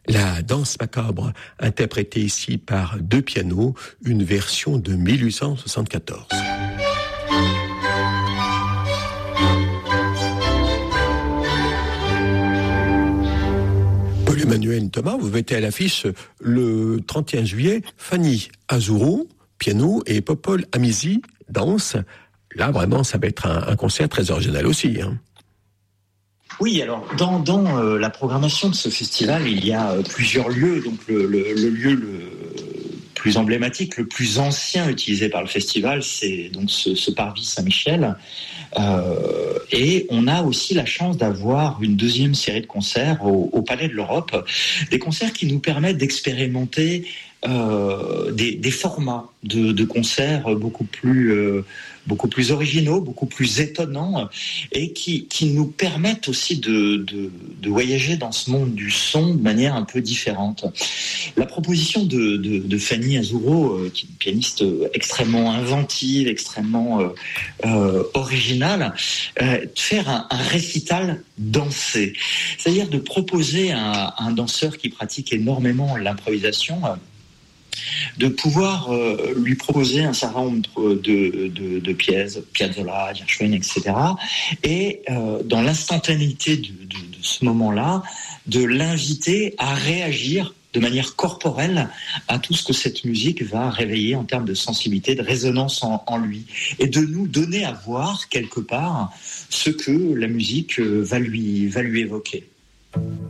La danse macabre, interprétée ici par deux pianos, une version de 1874. Paul-Emmanuel Thomas, vous mettez à l'affiche le 31 juillet Fanny Azzurro, piano, et Popol Amici, danse. Là, vraiment, ça va être un concert très original aussi. Oui, alors dans la programmation de ce festival, il y a plusieurs lieux. Donc le lieu le plus emblématique, le plus ancien utilisé par le festival, c'est donc ce parvis Saint-Michel. Et on a aussi la chance d'avoir une deuxième série de concerts au Palais de l'Europe, des concerts qui nous permettent d'expérimenter des formats de concerts beaucoup plus originaux, beaucoup plus étonnants, et qui nous permettent aussi de voyager dans ce monde du son de manière un peu différente. La proposition de Fanny Azzurro, qui est une pianiste extrêmement inventive, extrêmement originale, de faire un récital dansé, c'est-à-dire de proposer à un danseur qui pratique énormément l'improvisation de pouvoir lui proposer un certain nombre de pièces, Piazzolla, Gershwin, etc. Et dans l'instantanéité de ce moment-là, de l'inviter à réagir de manière corporelle à tout ce que cette musique va réveiller en termes de sensibilité, de résonance en lui, et de nous donner à voir quelque part ce que la musique va lui évoquer.